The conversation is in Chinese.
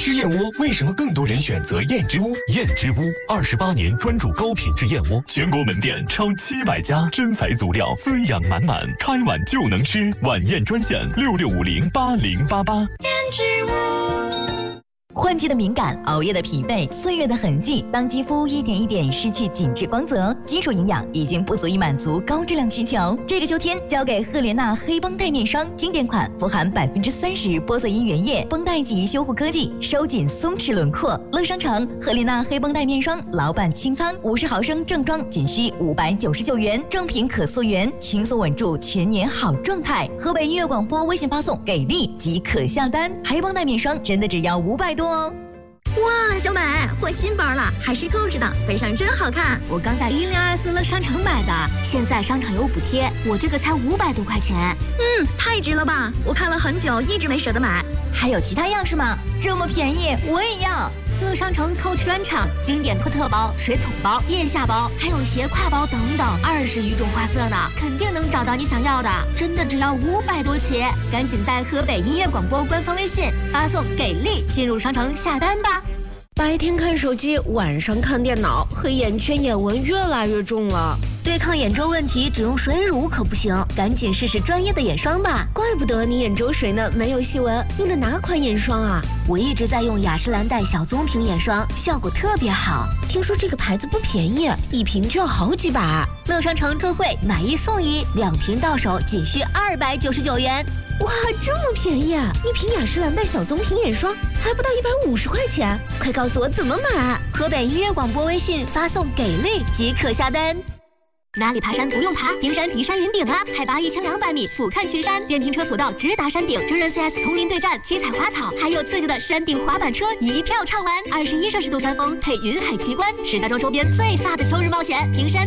吃燕窝为什么更多人选择燕之屋？燕之屋28年专注高品质燕窝，全国门店超700家，真材足料，滋养满满，开碗就能吃。晚宴专线66508088。 燕之屋。 换季的敏感，熬夜的疲惫，岁月的痕迹，当肌肤一点一点失去紧致光泽，基础营养已经不足以满足高质量需求。这个秋天，交给赫莲娜黑绷带面霜，经典款，富含30%玻色因原液，绷带级修护科技，收紧松弛轮廓。乐商城赫莲娜黑绷带面霜，老板清仓，50毫升正装仅需599元，正品可溯源，轻松稳住全年好状态。河北音乐广播微信发送给力即可下单，黑绷带面霜真的只要500多。 哇，小美换新包了，还是购置的，背上真好看。 我刚在1024乐商城买的，现在商场有补贴，我这个才500多块钱。 太值了吧！我看了很久，一直没舍得买。 还有其他样式吗？这么便宜，我也要。 乐商城 Coach 专场，经典托特包、水桶包、腋下包，还有斜挎包等等，20余种花色呢，肯定能找到你想要的。真的只要500多起，赶紧在河北音乐广播官方微信发送“给力”进入商城下单吧。 白天看手机，晚上看电脑，黑眼圈、眼纹越来越重了。 对抗眼周问题，只用水乳可不行，赶紧试试专业的眼霜吧。 怪不得你眼周水呢没有细纹，用的哪款眼霜啊？ 我一直在用雅诗兰黛小棕瓶眼霜，效果特别好。 听说这个牌子不便宜，一瓶就要好几百。 乐商城特惠，买1送1，2瓶到手仅需299元。 哇，这么便宜啊！一瓶雅诗兰黛小棕瓶眼霜还不到150块钱，快告诉我怎么买！ 河北音乐广播微信发送“给力”即可下单。哪里爬山不用爬？丁山迪山云顶啊，海拔1200米，俯瞰群山，电瓶车索道直达山顶，真人 CS 丛林对战，七彩花草，还有刺激的山顶滑板车，一票畅玩。21摄氏度山峰配云海奇观，石家庄周边最飒的秋日冒险，平山